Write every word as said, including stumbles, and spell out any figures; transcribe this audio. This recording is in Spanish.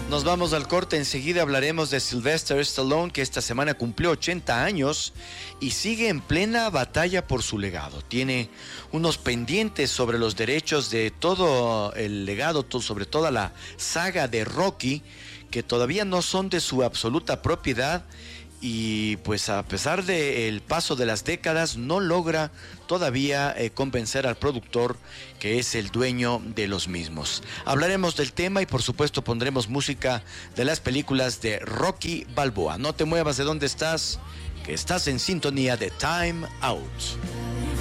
Nos vamos al corte, enseguida hablaremos de Sylvester Stallone, que esta semana cumplió ochenta años y sigue en plena batalla por su legado. Tiene unos pendientes sobre los derechos de todo el legado, todo, sobre toda la saga de Rocky, que todavía no son de su absoluta propiedad. Y pues a pesar del paso de las décadas no logra todavía eh, convencer al productor, que es el dueño de los mismos. Hablaremos del tema y por supuesto pondremos música de las películas de Rocky Balboa. No te muevas de donde estás, que estás en sintonía de Time Out.